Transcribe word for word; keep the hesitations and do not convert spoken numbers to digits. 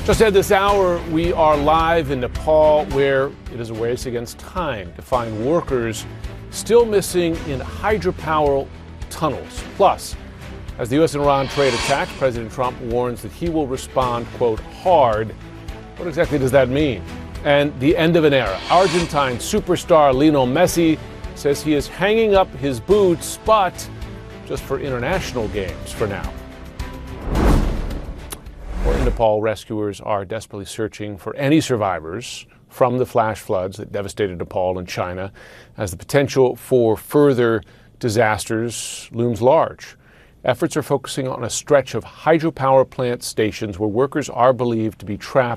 Just at this hour, we are live in Nepal, where it is a race against time to find workers still missing in hydropower tunnels. Plus, as the U S and Iran trade attacks, President Trump warns that he will respond, quote, hard. What exactly does that mean? And the end of an era. Argentine superstar Lionel Messi says he is hanging up his boots, but just for international games for now. In Nepal, rescuers are desperately searching for any survivors from the flash floods that devastated Nepal and China, as the potential for further disasters looms large. Efforts are focusing on a stretch of hydropower plant stations where workers are believed to be trapped